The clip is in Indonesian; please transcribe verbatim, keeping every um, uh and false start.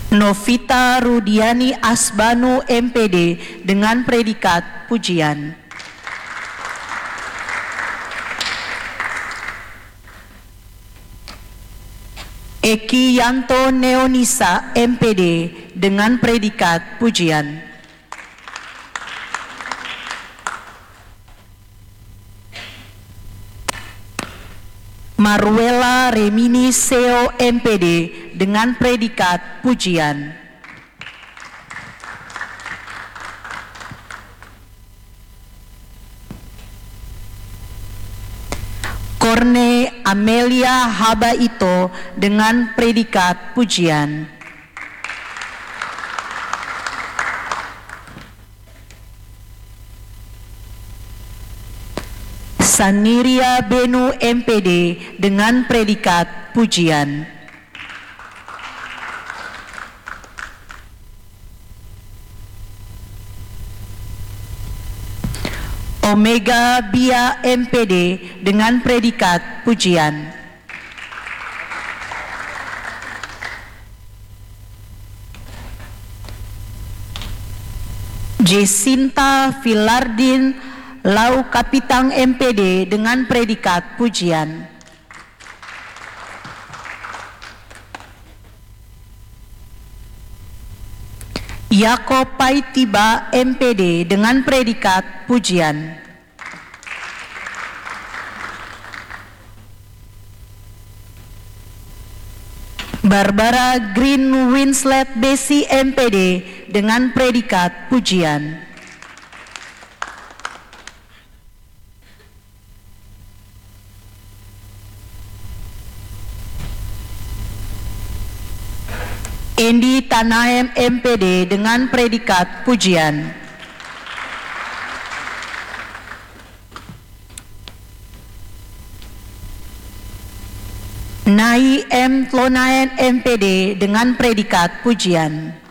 Novita Rudiani Asbanu M P D dengan predikat pujian. Eki Yanto Neonisa M P D dengan predikat pujian. Marwela Remini Seo M P D dengan predikat pujian. Korne Amelia Habaito dengan predikat pujian. Saniria Benu M P D dengan predikat pujian. Omega Bia M P D dengan predikat pujian. Jacinta Filardin Lau Kapitang M P D dengan predikat pujian. Yakob Paitiba M P D dengan predikat pujian. Barbara Green Winslet Besi M P D dengan predikat pujian. Endi Tanaem M P D dengan predikat pujian. Nai M Tlonaen M P D dengan predikat pujian.